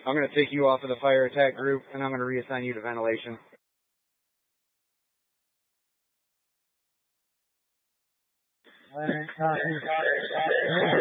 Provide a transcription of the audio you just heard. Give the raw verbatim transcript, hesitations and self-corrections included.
I'm going to take you off of the fire attack group, and I'm going to reassign you to ventilation.